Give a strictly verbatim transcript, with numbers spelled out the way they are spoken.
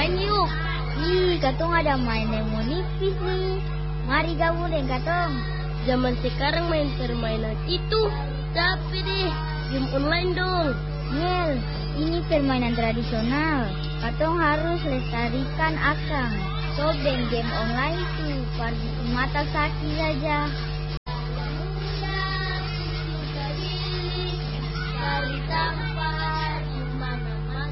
online yuk. Ih, katong ada main Nemo nipis nih. Mari gabung dengan katong. Zaman sekarang main permainan itu tapi deh, game online dong. Nel, ini permainan tradisional. Katong harus lestarikan akang. Sobeng game online itu pergi mata sakit saja. Cerita